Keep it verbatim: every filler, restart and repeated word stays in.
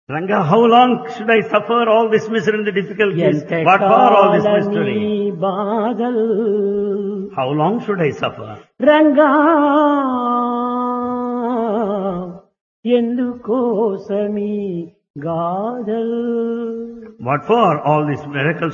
Ranga, how long should I suffer all this misery and the difficulties? ఎంత What for all this colony mystery? బాధలు How long should I suffer? Ranga ఎందుకోసమీ గాథలు What for all these miracles